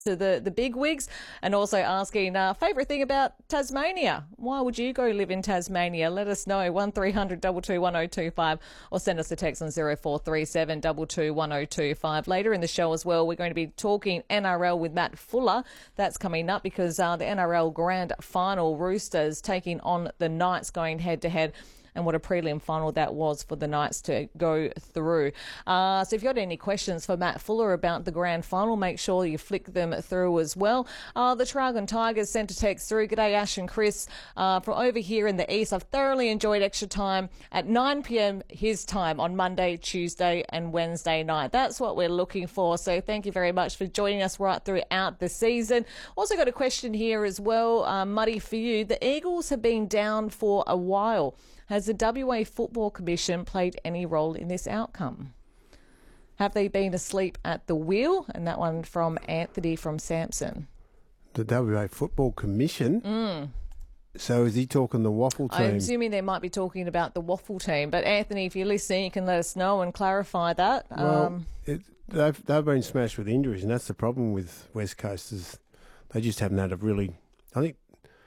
to the big wigs, and also asking favourite thing about Tasmania. Why would you go live in Tasmania? Let us know. 1300 221 1025 or send us a text on 0437 221 1025. Later in the show as well, we're going to be talking NRL with Matt Fuller. That's coming up because the NRL Grand Final, Roosters taking on the Knights, going head to head. And what a prelim final that was for the Knights to go through. So if you've got any questions for Matt Fuller about the grand final, make sure you flick them through as well. The Traralgon Tigers sent a text through. G'day, Ash and Chris. From over here in the east, I've thoroughly enjoyed extra time at 9 p.m. his time on Monday, Tuesday and Wednesday night. That's what we're looking for. So thank you very much for joining us right throughout the season. Also got a question here as well, Muddy, for you. The Eagles have been down for a while. Has the WA Football Commission played any role in this outcome? Have they been asleep at the wheel? And that one from Anthony from Samson. The WA Football Commission? So is he talking the waffle team? I'm assuming they might be talking about the waffle team. But Anthony, if you're listening, you can let us know and clarify that. Well, they've been smashed with injuries, and that's the problem with West Coast is they just haven't had a really... I think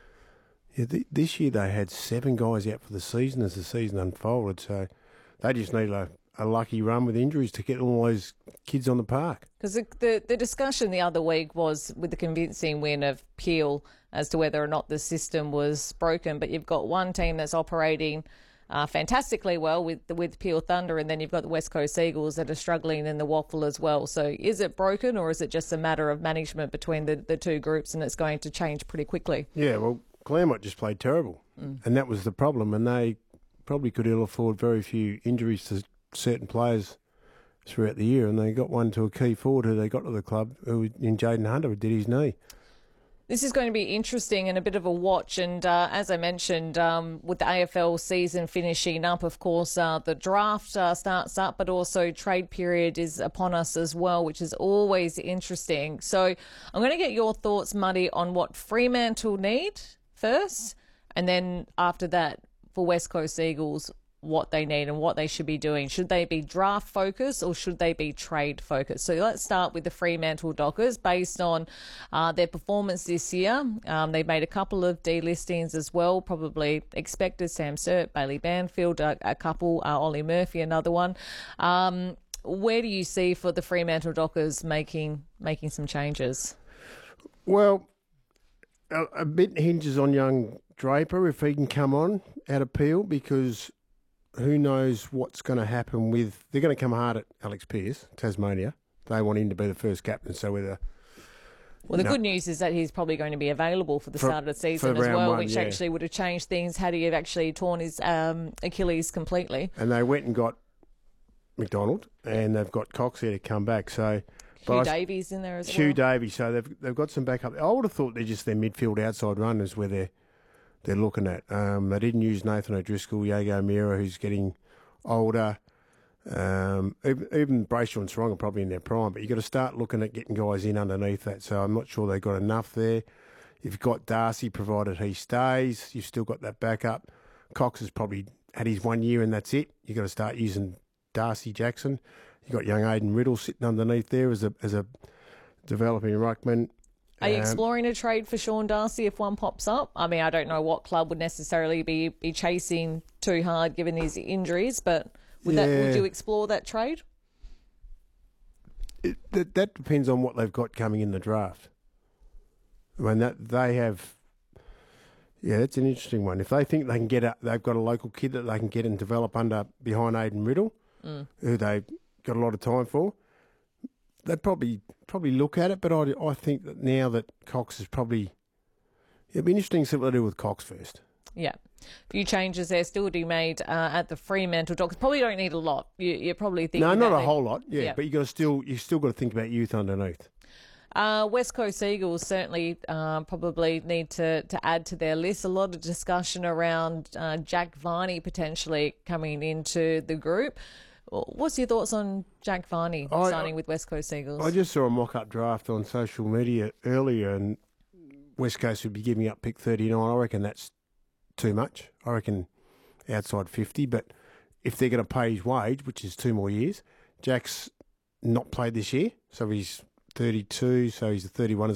this year they had 7 guys out for the season as the season unfolded, so they just need a lucky run with injuries to get all those kids on the park. Because the discussion the other week was with the convincing win of Peel as to whether or not the system was broken, but you've got one team that's operating fantastically well with Peel Thunder, and then you've got the West Coast Eagles that are struggling in the waffle as well. So is it broken, or is it just a matter of management between the two groups, and it's going to change pretty quickly? Yeah, well, Claremont just played terrible, and that was the problem, and they probably could ill afford very few injuries to certain players throughout the year, and they got one to a key forward who they got to the club, who in Jaden Hunter, who did his knee. This is going to be interesting and a bit of a watch. And as I mentioned, with the AFL season finishing up, of course, the draft starts up, but also trade period is upon us as well, which is always interesting. So I'm going to get your thoughts, Muddy, on what Fremantle need first, and then after that, for West Coast Eagles, what they need and what they should be doing. Should they be draft focused or should they be trade focused? So let's start with the Fremantle Dockers. Based on their performance this year, they've made a couple of delistings as well, probably expected. Sam Sturt, Bailey Banfield, a couple, Ollie Murphy, another one. Where do you see for the Fremantle Dockers making some changes? Well, a bit hinges on young Draper if he can come on out of Peel, because who knows what's going to happen with... They're going to come hard at Alex Pearce, Tasmania. They want him to be the first captain, so whether... Well, the good news is that he's probably going to be available for the start of the season as well, which actually would have changed things had he have actually torn his Achilles completely. And they went and got McDonald, and they've got Cox there to come back, so... Hugh Davies in there as well. Hugh Davies, so they've got some backup. I would have thought they're just their midfield outside runners where they're looking at. They didn't use Nathan O'Driscoll, Yago Mira, who's getting older. Even Brayshaw and Sarong are probably in their prime, but you've got to start looking at getting guys in underneath that. So I'm not sure they've got enough there. You've got Darcy, provided he stays. You've still got that backup. Cox has probably had his 1 year and that's it. You've got to start using Darcy Jackson. You've got young Aidan Riddle sitting underneath there as a developing ruckman. Are you exploring a trade for Sean Darcy if one pops up? I mean, I don't know what club would necessarily be chasing too hard given his injuries, but would you explore that trade? That depends on what they've got coming in the draft. I mean, that they have... Yeah, that's an interesting one. If they think they can they've got a local kid that they can get and develop behind Aidan Riddle, who they've got a lot of time for, they'd probably look at it. But I think that now that Cox is probably... It'd be interesting to see what they do with Cox first. Yeah. A few changes there still to be made at the Fremantle Dockers. Probably don't need a lot. You're probably thinking... No, not a whole lot, but you still got to think about youth underneath. West Coast Eagles certainly probably need to add to their list. A lot of discussion around Jack Varney potentially coming into the group. What's your thoughts on Jack Varney signing with West Coast Eagles? I just saw a mock-up draft on social media earlier, and West Coast would be giving up pick 39. I reckon that's too much. I reckon outside 50, but if they're going to pay his wage, which is 2 more years, Jack's not played this year, so he's 32, so he's a 31